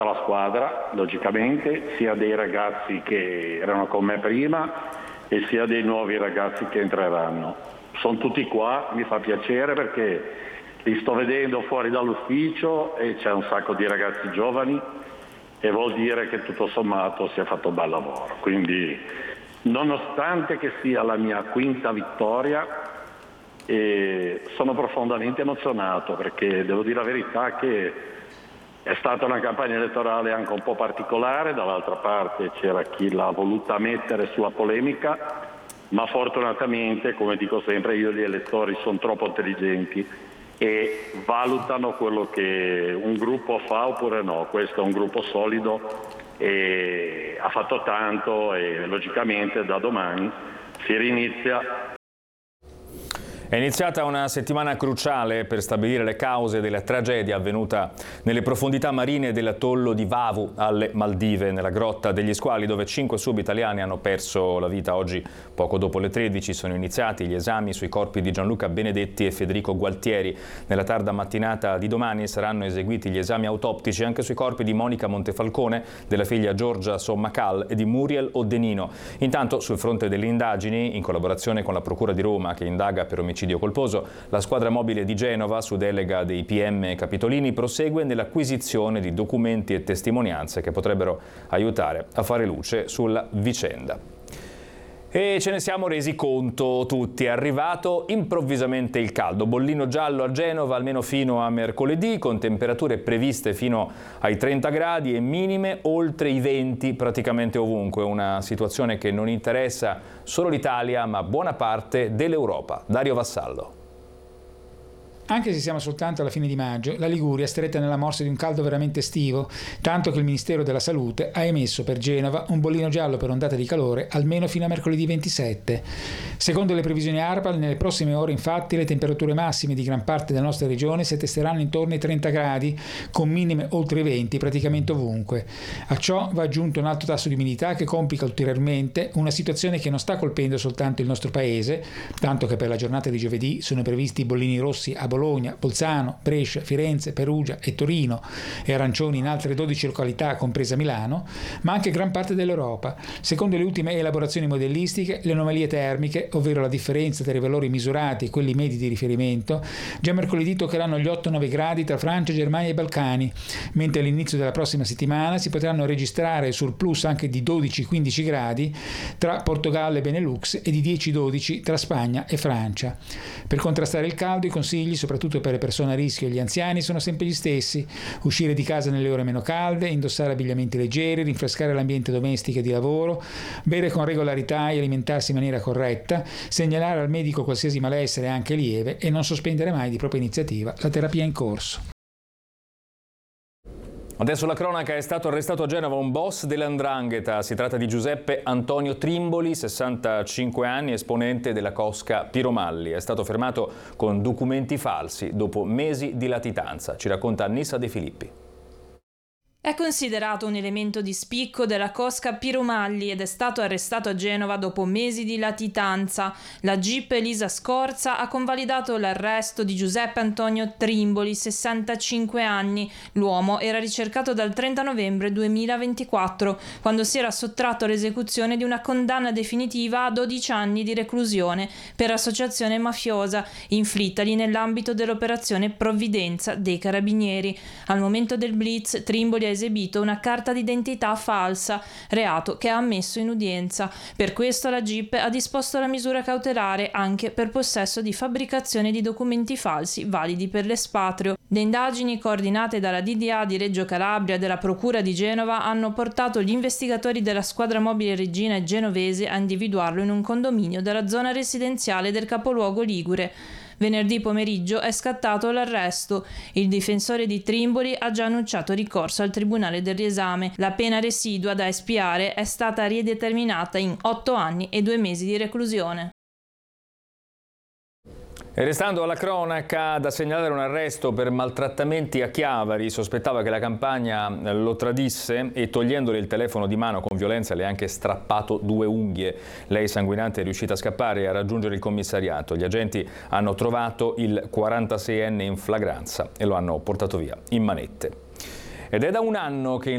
La squadra, logicamente, sia dei ragazzi che erano con me prima e sia dei nuovi ragazzi che entreranno. Sono tutti qua, mi fa piacere perché li sto vedendo fuori dall'ufficio e c'è un sacco di ragazzi giovani e vuol dire che tutto sommato si è fatto un bel lavoro. Quindi, nonostante che sia la mia quinta vittoria, sono profondamente emozionato perché devo dire la verità che è stata una campagna elettorale anche un po' particolare, dall'altra parte c'era chi l'ha voluta mettere sulla polemica, ma fortunatamente, come dico sempre, io gli elettori sono troppo intelligenti e valutano quello che un gruppo fa oppure no. Questo è un gruppo solido e ha fatto tanto e logicamente da domani si rinizia. È iniziata una settimana cruciale per stabilire le cause della tragedia avvenuta nelle profondità marine dell'atollo di Vavu alle Maldive, nella grotta degli Squali, dove 5 subitaliani hanno perso la vita. Oggi, poco dopo le 13, sono iniziati gli esami sui corpi di Gianluca Benedetti e Federico Gualtieri. Nella tarda mattinata di domani saranno eseguiti gli esami autoptici anche sui corpi di Monica Montefalcone, della figlia Giorgia Sommacal e di Muriel Oddenino. Intanto, sul fronte delle indagini, in collaborazione con la Procura di Roma, che indaga per omicidio colposo, la squadra mobile di Genova, su delega dei PM Capitolini, prosegue nell'acquisizione di documenti e testimonianze che potrebbero aiutare a fare luce sulla vicenda. E ce ne siamo resi conto tutti, è arrivato improvvisamente il caldo, bollino giallo a Genova almeno fino a mercoledì, con temperature previste fino ai 30 gradi e minime oltre i 20 praticamente ovunque, una situazione che non interessa solo l'Italia ma buona parte dell'Europa. Dario Vassallo. Anche se siamo soltanto alla fine di maggio, la Liguria è stretta nella morsa di un caldo veramente estivo, tanto che il Ministero della Salute ha emesso per Genova un bollino giallo per ondate di calore almeno fino a mercoledì 27. Secondo le previsioni ARPAL, nelle prossime ore infatti le temperature massime di gran parte della nostra regione si attesteranno intorno ai 30 gradi, con minime oltre i 20 praticamente ovunque. A ciò va aggiunto un alto tasso di umidità che complica ulteriormente una situazione che non sta colpendo soltanto il nostro paese, tanto che per la giornata di giovedì sono previsti bollini rossi a Bologna, Bolzano, Brescia, Firenze, Perugia e Torino e arancioni in altre 12 località compresa Milano, ma anche gran parte dell'Europa. Secondo le ultime elaborazioni modellistiche, le anomalie termiche, ovvero la differenza tra i valori misurati e quelli medi di riferimento, già mercoledì toccheranno gli 8-9 gradi tra Francia, Germania e Balcani, mentre all'inizio della prossima settimana si potranno registrare surplus anche di 12-15 gradi tra Portogallo e Benelux e di 10-12 tra Spagna e Francia. Per contrastare il caldo, i consigli, soprattutto per le persone a rischio e gli anziani, sono sempre gli stessi: uscire di casa nelle ore meno calde, indossare abbigliamenti leggeri, rinfrescare l'ambiente domestico e di lavoro, bere con regolarità e alimentarsi in maniera corretta, segnalare al medico qualsiasi malessere anche lieve e non sospendere mai di propria iniziativa la terapia in corso. Adesso la cronaca: è stato arrestato a Genova un boss dell''ndrangheta. Si tratta di Giuseppe Antonio Trimboli, 65 anni, esponente della cosca Piromalli. È stato fermato con documenti falsi dopo mesi di latitanza. Ci racconta Annissa De Filippi. È considerato un elemento di spicco della cosca Piromalli ed è stato arrestato a Genova dopo mesi di latitanza. La GIP Elisa Scorza ha convalidato l'arresto di Giuseppe Antonio Trimboli, 65 anni. L'uomo era ricercato dal 30 novembre 2024, quando si era sottratto all'esecuzione di una condanna definitiva a 12 anni di reclusione per associazione mafiosa, inflittagli nell'ambito dell'operazione Provvidenza dei Carabinieri. Al momento del blitz, Trimboli ha esibito una carta d'identità falsa, reato che ha ammesso in udienza. Per questo la GIP ha disposto la misura cautelare anche per possesso di fabbricazione di documenti falsi validi per l'espatrio. Le indagini coordinate dalla DDA di Reggio Calabria e della Procura di Genova hanno portato gli investigatori della squadra mobile reggina e genovese a individuarlo in un condominio della zona residenziale del capoluogo ligure. Venerdì pomeriggio è scattato l'arresto. Il difensore di Trimboli ha già annunciato ricorso al Tribunale del Riesame. La pena residua da espiare è stata rideterminata in 8 anni e 2 mesi di reclusione. E restando alla cronaca, da segnalare un arresto per maltrattamenti a Chiavari. Sospettava che la campagna lo tradisse e, togliendole il telefono di mano con violenza, le ha anche strappato 2 unghie. Lei, sanguinante, è riuscita a scappare e a raggiungere il commissariato. Gli agenti hanno trovato il 46enne in flagranza e lo hanno portato via in manette. Ed è da un anno che